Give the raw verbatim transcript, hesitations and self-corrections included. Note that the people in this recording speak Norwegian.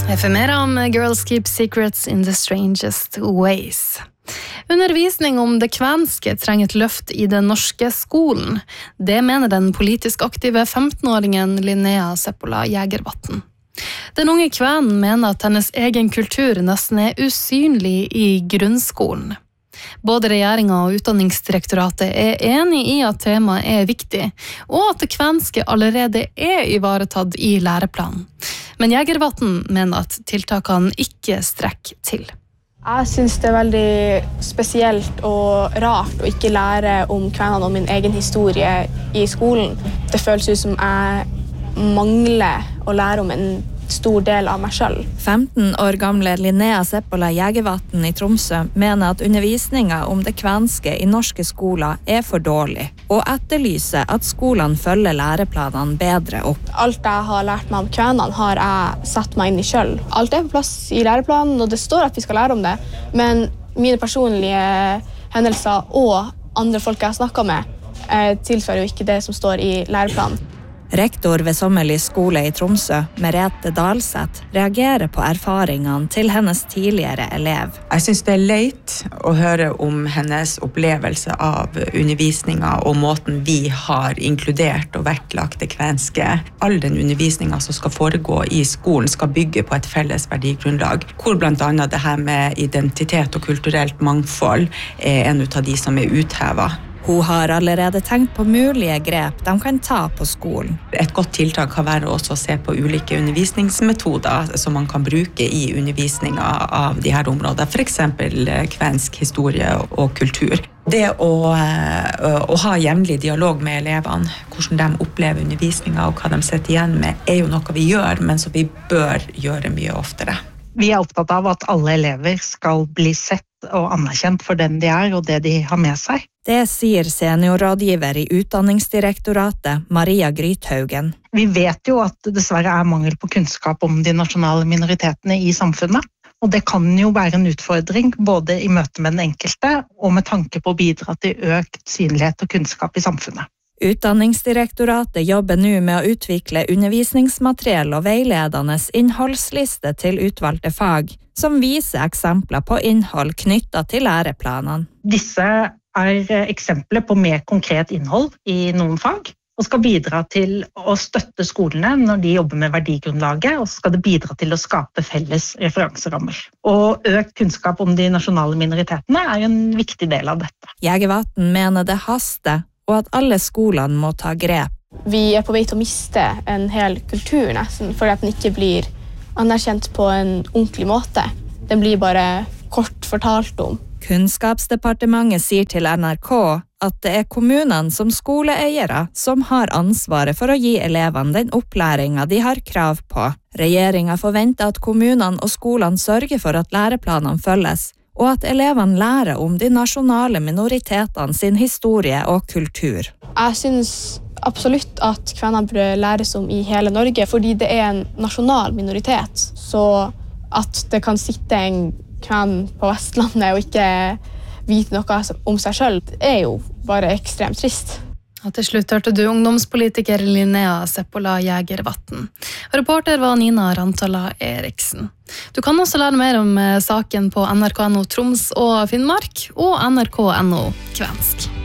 Jeg får mer om Girls Keep Secrets in the Strangest Ways. Undervisning om det kvenske trenger et løft i den norske skolen. Det mener den politisk aktive femten-åringen Linnea Seppola Jägervatn. Den unge kvenen mener at hennes egen kultur nesten er usynlig i grunnskolen. Både regjeringen og Utdanningsdirektoratet er enig i at temaet er viktig, og at det kvenske allerede er ivaretatt i læreplanen. Men Jägervatn mener at tiltakene ikke strekker til. Jeg synes det er veldig spesielt og rart å ikke lære om kvenene og min egen historie i skolen. Det føles ut som jeg mangler å lære om en stor del av meg selv. femten år gamle Linnea Seppola Jägervatn i Tromsø mener at undervisningen om det kvenske i norske skoler er for dårlig, og etterlyser at skolene følger læreplanene bedre opp. Alt jeg har lært meg om kvenene har jeg satt meg inn i selv. Alt er på plass i læreplanen, og det står at vi skal lære om det, men mine personlige hendelser og andre folk jeg har snakket med tilfører jo ikke det som står i læreplanen. Rektor ved Sommerli skole i Tromsø, Merete Dalseth, reagerer på erfaringene til hennes tidligere elev. Jeg synes det er leit å høre om hennes opplevelse av undervisningen og måten vi har inkludert og vektlagt det kvenske. All den undervisningen som skal foregå i skolen skal bygge på et felles verdigrunnlag, hvor blant annet det her med identitet og kulturelt mangfold er en av de som er uthevet. Hun har allerede tenkt på mulige grep de kan ta på skolen. Et godt tiltak kan være også å se på ulike undervisningsmetoder som man kan bruke i undervisningen av de her områdene, for eksempel kvensk historie og kultur. Det å, å ha jevnlig dialog med elevene, hvordan de opplever undervisningen og hva de sitter igjen med, er jo noe vi gjør, men som vi bør gjøre mye oftere. Vi er opptatt av at alle elever skal bli sett og anerkjent for den de er og det de har med seg. Det sier seniorrådgiver i Utdanningsdirektoratet, Maria Grythaugen. Vi vet jo at det dessverre er mangel på kunnskap om de nasjonale minoritetene i samfunnet. Og det kan jo være en utfordring både i møte med den enkelte og med tanke på å bidra til økt synlighet og kunnskap i samfunnet. Utdanningsdirektoratet jobber nå med å utvikle undervisningsmateriell og veiledende innholdsliste til utvalgte fag, som viser eksempler på innhold knyttet til læreplanene. Disse er eksempler på mer konkret innhold i noen fag, og skal bidra til å støtte skolene når de jobber med verdigrunnlaget, og så skal det bidra til å skape felles referanserammer. Og økt kunnskap om de nasjonale minoritetene er en viktig del av dette. Jägervatn mener det haster, og at alle skolene må ta grep. Vi er på vei til å miste en hel kultur nesten, fordi at den ikke blir anerkjent på en ordentlig måte. Den blir bare kort fortalt om. Kunnskapsdepartementet sier til N R K at det er kommunene som skoleeiere som har ansvaret for å gi elevene den opplæringen de har krav på. Regjeringen forventer at kommunene og skolene sørger for at læreplanene følges, og at elevene lærer om de nasjonale minoritetene sin historie og kultur. Jeg synes absolutt at kvener bør læres om i hele Norge, fordi det er en nasjonal minoritet. Så at det kan sitte en kven på Vestlandet og ikke vite noe om seg selv, er jo bare ekstremt trist. Og til slutt hørte du ungdomspolitiker Linnea Seppola Jägervatn. Reporter var Nina Rantala Eriksen. Du kan også lære mer om saken på N R K punkt no Troms og Finnmark og N R K punkt no Kvensk.